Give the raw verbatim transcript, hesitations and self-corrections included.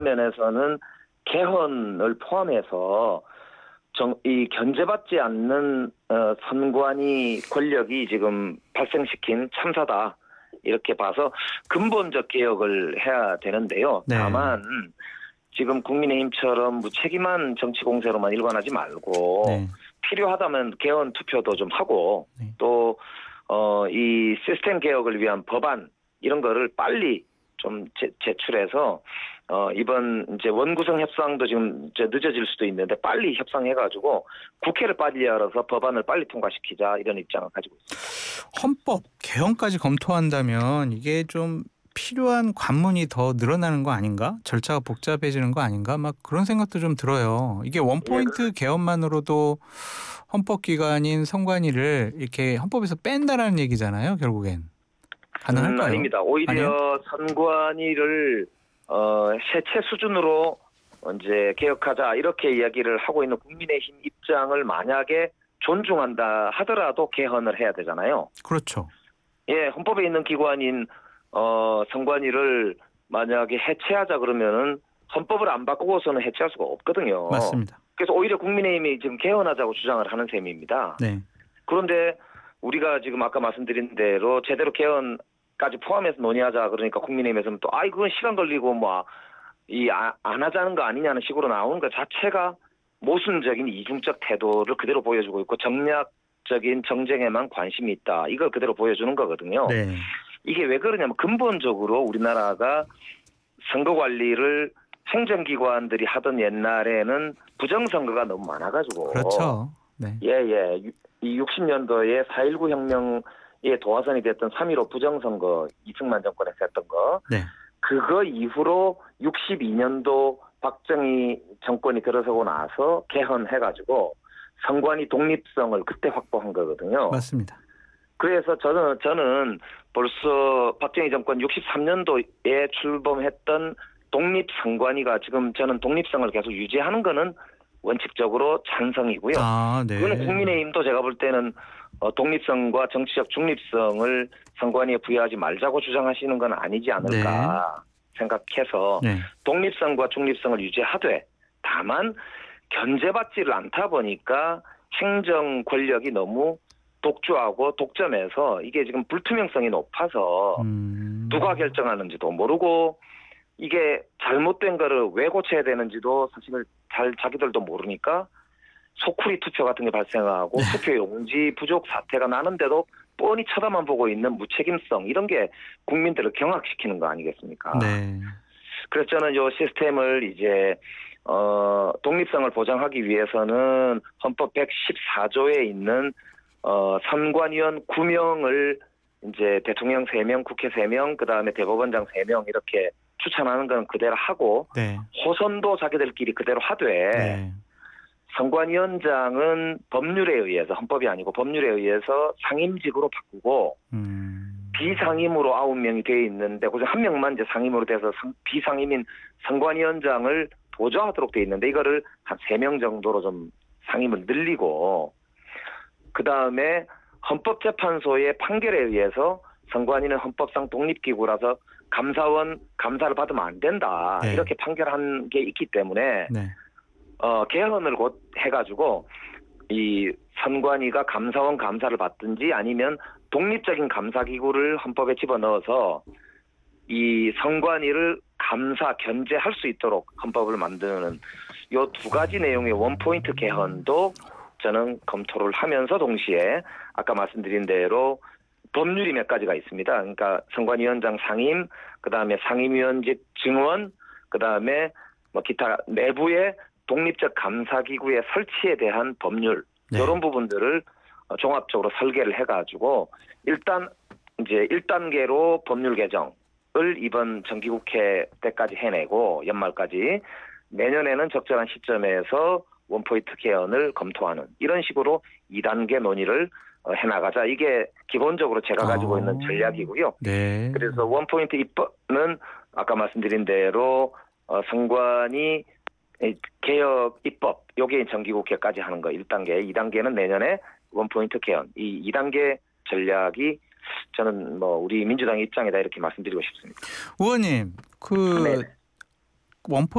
면에서는 개헌을 포함해서 정, 이 견제받지 않는 어, 선관위 권력이 지금 발생시킨 참사다 이렇게 봐서 근본적 개혁을 해야 되는데요. 네. 다만 지금 국민의힘처럼 무책임한 정치 공세로만 일관하지 말고 네. 필요하다면 개헌 투표도 좀 하고 네. 또 어, 이 시스템 개혁을 위한 법안 이런 거를 빨리 좀 제, 제출해서 어, 이번 이제 원구성 협상도 지금 이제 늦어질 수도 있는데 빨리 협상해가지고 국회를 빨리 열어서 법안을 빨리 통과시키자 이런 입장을 가지고 있습니다. 헌법 개헌까지 검토한다면 이게 좀 필요한 관문이 더 늘어나는 거 아닌가? 절차가 복잡해지는 거 아닌가? 막 그런 생각도 좀 들어요. 이게 원포인트 개헌만으로도 헌법기관인 선관위를 이렇게 헌법에서 뺀다라는 얘기잖아요. 결국엔. 가능할까요? 음, 아닙니다. 아니에요? 오히려 선관위를 어, 해체 수준으로 이제 개혁하자 이렇게 이야기를 하고 있는 국민의힘 입장을 만약에 존중한다 하더라도 개헌을 해야 되잖아요. 그렇죠. 예, 헌법에 있는 기관인 어, 선관위를 만약에 해체하자 그러면은 헌법을 안 바꾸고서는 해체할 수가 없거든요. 맞습니다. 그래서 오히려 국민의힘이 지금 개헌하자고 주장을 하는 셈입니다. 네. 그런데 우리가 지금 아까 말씀드린 대로 제대로 개헌까지 포함해서 논의하자 그러니까 국민의힘에서는 또 아이 그건 시간 걸리고 뭐 이 안 하자는 거 아니냐는 식으로 나오는 것 자체가 모순적인 이중적 태도를 그대로 보여주고 있고 정략적인 정쟁에만 관심이 있다. 이걸 그대로 보여주는 거거든요. 네. 이게 왜 그러냐면 근본적으로 우리나라가 선거 관리를 행정기관들이 하던 옛날에는 부정선거가 너무 많아가지고. 그렇죠. 네. 예, 예. 이 육십 년도에 사 일구 혁명에 도화선이 됐던 삼 일오 부정선거 이승만 정권에서 했던 거. 네. 그거 이후로 육십이 년도 박정희 정권이 들어서고 나서 개헌해가지고 선관위 독립성을 그때 확보한 거거든요. 맞습니다. 그래서 저는 저는 벌써 박정희 정권 육십삼 년도에 출범했던 독립선관위가 지금 저는 독립성을 계속 유지하는 거는 원칙적으로 찬성이고요. 아, 네. 그거는 국민의힘도 제가 볼 때는 독립성과 정치적 중립성을 선관위에 부여하지 말자고 주장하시는 건 아니지 않을까 네. 생각해서 네. 독립성과 중립성을 유지하되 다만 견제받지를 않다 보니까 행정 권력이 너무 독주하고 독점해서 이게 지금 불투명성이 높아서 음. 누가 결정하는지도 모르고 이게 잘못된 거를 왜 고쳐야 되는지도 사실 잘 자기들도 모르니까 소쿠리 투표 같은 게 발생하고 네. 투표 용지 부족 사태가 나는데도 뻔히 쳐다만 보고 있는 무책임성 이런 게 국민들을 경악시키는 거 아니겠습니까? 네. 그래서 저는 이 시스템을 이제 어, 독립성을 보장하기 위해서는 헌법 백십사 조에 있는 어, 선관위원 구 명을 이제 대통령 세 명, 국회 세 명, 그 다음에 대법원장 세 명 이렇게 추천하는 건 그대로 하고 네. 호선도 자기들끼리 그대로 하되 네. 선관위원장은 법률에 의해서 헌법이 아니고 법률에 의해서 상임직으로 바꾸고 음. 비상임으로 아홉 명이 돼 있는데 그중 한 명만 이제 상임으로 돼서 비상임인 선관위원장을 보좌하도록 돼 있는데 이거를 한 세 명 정도로 좀 상임을 늘리고 그 다음에 헌법재판소의 판결에 의해서 선관위는 헌법상 독립기구라서 감사원 감사를 받으면 안 된다. 네. 이렇게 판결한 게 있기 때문에 네. 어, 개헌을 곧 해가지고 이 선관위가 감사원 감사를 받든지 아니면 독립적인 감사기구를 헌법에 집어넣어서 이 선관위를 감사 견제할 수 있도록 헌법을 만드는 요 두 가지 내용의 원포인트 개헌도 저는 검토를 하면서 동시에 아까 말씀드린 대로 법률이 몇 가지가 있습니다. 그러니까 선관위원장 상임, 그 다음에 상임위원직 증원, 그 다음에 뭐 기타 내부의 독립적 감사기구의 설치에 대한 법률 네. 이런 부분들을 종합적으로 설계를 해가지고 일단 이제 일 단계로 법률 개정을 이번 정기국회 때까지 해내고 연말까지 내년에는 적절한 시점에서 원포인트 개헌을 검토하는 이런 식으로 이 단계 논의를 해나가자. 이게 기본적으로 제가 가지고 아, 있는 전략이고요. 네. 그래서 원포인트 입법은 아까 말씀드린 대로 선관위 개혁 입법 요게 정기국회까지 하는 거 일 단계, 이 단계는 내년에 원포인트 개헌. 이 이 단계 전략이 저는 뭐 우리 민주당 입장이다 이렇게 말씀드리고 싶습니다. 의원님, 그 네. 원포인트